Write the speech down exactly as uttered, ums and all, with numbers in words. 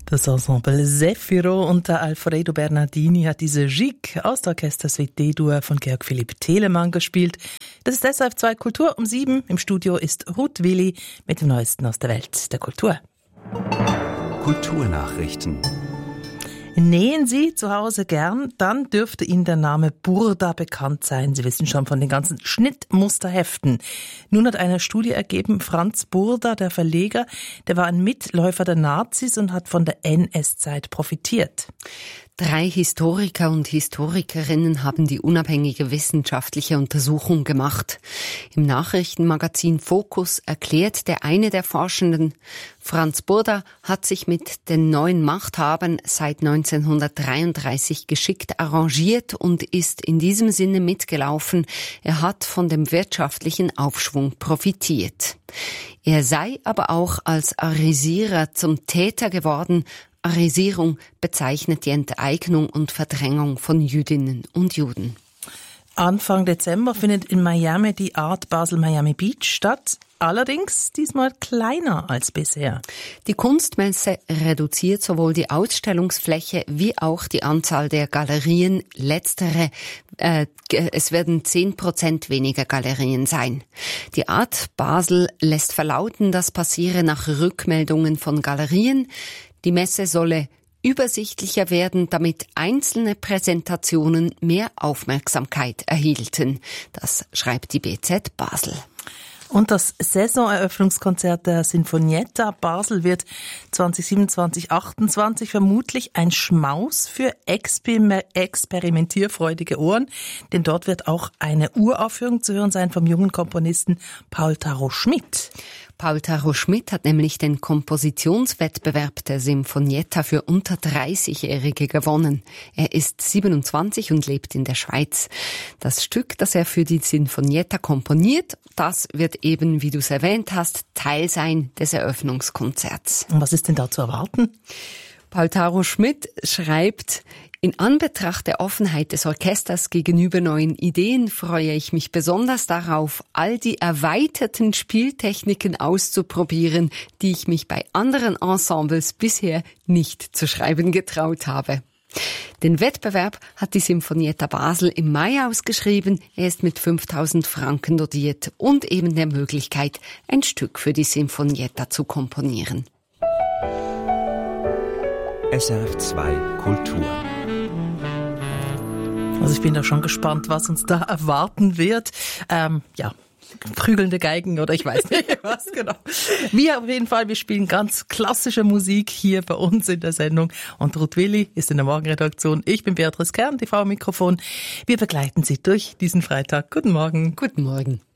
Das Ensemble Zefiro unter Alfredo Bernardini hat diese Gigue aus der Orchestersuite D-Dur von Georg Philipp Telemann gespielt. Das ist S R F zwei Kultur um sieben. Im Studio ist Ruth Willi mit dem Neuesten aus der Welt der Kultur. Kulturnachrichten. Nähen Sie zu Hause gern, dann dürfte Ihnen der Name Burda bekannt sein. Sie wissen schon von den ganzen Schnittmusterheften. Nun hat eine Studie ergeben, Franz Burda, der Verleger, der war ein Mitläufer der Nazis und hat von der N S-Zeit profitiert. Drei Historiker und Historikerinnen haben die unabhängige wissenschaftliche Untersuchung gemacht. Im Nachrichtenmagazin Focus erklärt der eine der Forschenden, Franz Burda hat sich mit den neuen Machthabern seit neunzehnhundertdreiunddreißig geschickt arrangiert und ist in diesem Sinne mitgelaufen. Er hat von dem wirtschaftlichen Aufschwung profitiert. Er sei aber auch als Arisierer zum Täter geworden. Arisierung bezeichnet die Enteignung und Verdrängung von Jüdinnen und Juden. Anfang Dezember findet in Miami die Art Basel Miami Beach statt. Allerdings diesmal kleiner als bisher. Die Kunstmesse reduziert sowohl die Ausstellungsfläche wie auch die Anzahl der Galerien. Letztere, äh, es werden zehn Prozent weniger Galerien sein. Die Art Basel lässt verlauten, das passiere nach Rückmeldungen von Galerien. Die Messe solle übersichtlicher werden, damit einzelne Präsentationen mehr Aufmerksamkeit erhielten. Das schreibt die B Z Basel. Und das Saisoneröffnungskonzert der Sinfonietta Basel wird zwanzig siebenundzwanzig achtundzwanzig vermutlich ein Schmaus für exper- experimentierfreudige Ohren, denn dort wird auch eine Uraufführung zu hören sein vom jungen Komponisten Paul Tarot-Schmidt. Paul Tarot-Schmidt hat nämlich den Kompositionswettbewerb der Sinfonietta für unter dreißigjährige gewonnen. Er ist siebenundzwanzig und lebt in der Schweiz. Das Stück, das er für die Sinfonietta komponiert, das wird eben, wie du es erwähnt hast, Teil sein des Eröffnungskonzerts. Und was ist denn da zu erwarten? Paul Tarot-Schmidt schreibt, in Anbetracht der Offenheit des Orchesters gegenüber neuen Ideen freue ich mich besonders darauf, all die erweiterten Spieltechniken auszuprobieren, die ich mich bei anderen Ensembles bisher nicht zu schreiben getraut habe. Den Wettbewerb hat die Sinfonietta Basel im Mai ausgeschrieben. Er ist mit fünftausend Franken dotiert und eben der Möglichkeit, ein Stück für die Sinfonietta zu komponieren. S R F zwei Kultur. Also ich bin da schon gespannt, was uns da erwarten wird. Ähm, ja, prügelnde Geigen oder ich weiß nicht was genau. Wir auf jeden Fall, wir spielen ganz klassische Musik hier bei uns in der Sendung. Und Ruth Willi ist in der Morgenredaktion. Ich bin Beatrice Kern, T V-Mikrofon. Wir begleiten Sie durch diesen Freitag. Guten Morgen. Guten Morgen.